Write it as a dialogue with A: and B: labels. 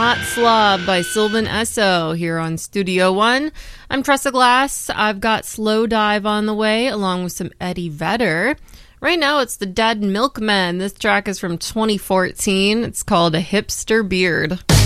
A: Hot Slob by Sylvan Esso here on Studio One. I'm Tressa Glass. I've got Slow Dive on the way along with some Eddie Vedder. Right now it's the Dead Milkmen. This track is from 2014. It's called A Hipster Beard.